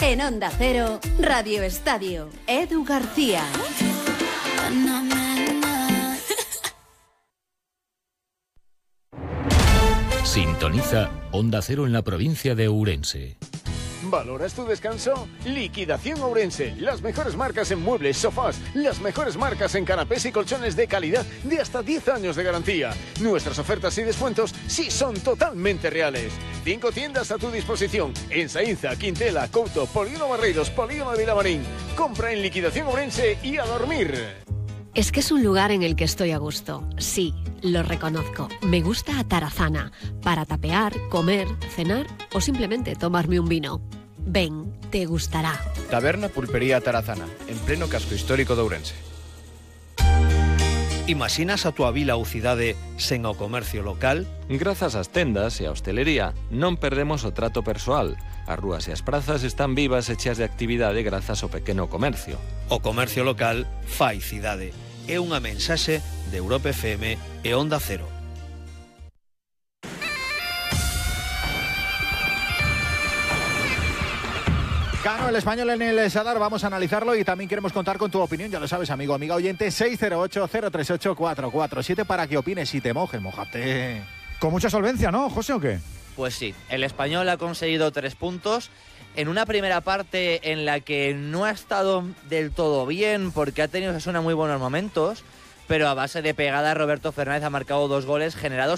En Onda Cero, Radio Estadio, Edu García. Sintoniza Onda Cero en la provincia de Ourense. ¿Valoras tu descanso? Liquidación Ourense. Las mejores marcas en muebles, sofás, las mejores marcas en canapés y colchones de calidad de hasta 10 años de garantía. Nuestras ofertas y descuentos sí son totalmente reales. 5 tiendas a tu disposición en Saínza, Quintela, Couto, Polígono Barreiros, Polígono de Vilamarín. Compra en Liquidación Ourense y a dormir. Es que es un lugar en el que estoy a gusto. Sí, lo reconozco. Me gusta Atarazana para tapear, comer, cenar o simplemente tomarme un vino. Ven, te gustará. Taberna Pulpería Atarazana, en pleno casco histórico de Ourense. Imaxinas a tua vila ou cidade sen o comercio local? Grazas ás tendas e a hostelería non perdemos o trato persoal. As rúas e as prazas están vivas e cheas de actividade grazas ao pequeno comercio. O comercio local fai cidade. É unha mensaxe de Europa FM e Onda Cero. Ganó el Español en el Sadar, vamos a analizarlo y también queremos contar con tu opinión, ya lo sabes, amigo, amiga oyente, 608-038-447 para que opines y te mojes, mójate. Con mucha solvencia, ¿no, José, o qué? Pues sí, el Español ha conseguido 3 puntos en una primera parte en la que no ha estado del todo bien porque ha tenido Osasuna muy buenos momentos, pero a base de pegada Roberto Fernández ha marcado 2 goles generados